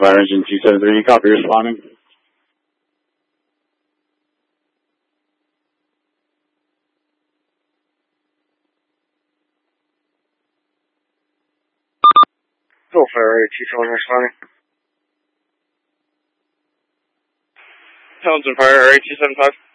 Fire Engine 273, copy responding. Go Fire 271 responding. Townsend Fire 275.